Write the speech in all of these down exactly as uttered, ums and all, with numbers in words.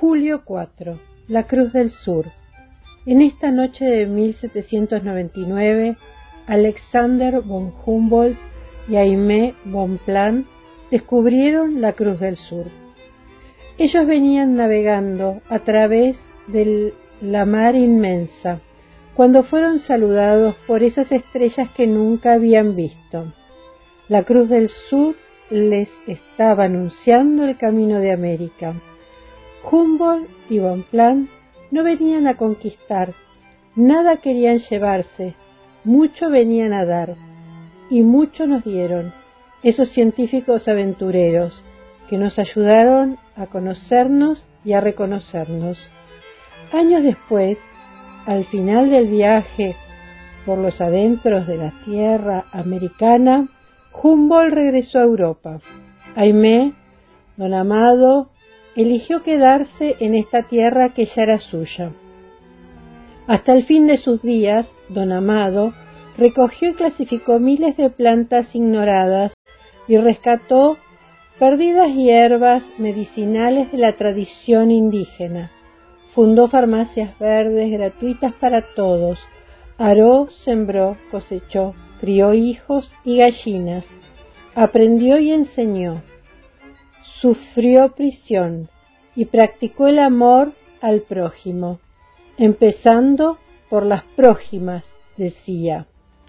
Julio cuatro. La Cruz del Sur. En esta noche de mil setecientos noventa y nueve, Alexander von Humboldt y Aimé Bonpland descubrieron la Cruz del Sur. Ellos venían navegando a través de la mar inmensa, cuando fueron saludados por esas estrellas que nunca habían visto. La Cruz del Sur les estaba anunciando el camino de América. Humboldt y Bonpland no venían a conquistar, nada querían llevarse, mucho venían a dar, y mucho nos dieron, esos científicos aventureros, que nos ayudaron a conocernos y a reconocernos. Años después, al final del viaje por los adentros de la tierra americana, Humboldt regresó a Europa. Aimé, don Amado, eligió quedarse en esta tierra que ya era suya. Hasta el fin de sus días, don Amado recogió y clasificó miles de plantas ignoradas y rescató perdidas hierbas medicinales de la tradición indígena. Fundó farmacias verdes gratuitas para todos. Aró, sembró, cosechó, crió hijos y gallinas. Aprendió y enseñó. Sufrió prisión y practicó el amor al prójimo, empezando por las prójimas, decía.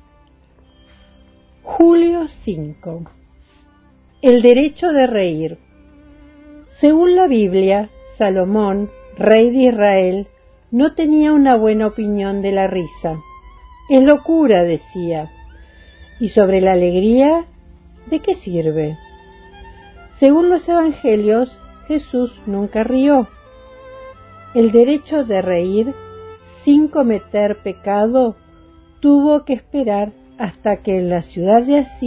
Julio cinco. El derecho de reír. Según la Biblia, Salomón, rey de Israel, no tenía una buena opinión de la risa. Es locura, decía. Y sobre la alegría, ¿de qué sirve? Según los evangelios, Jesús nunca rió. El derecho de reír, sin cometer pecado, tuvo que esperar hasta que en la ciudad de Asís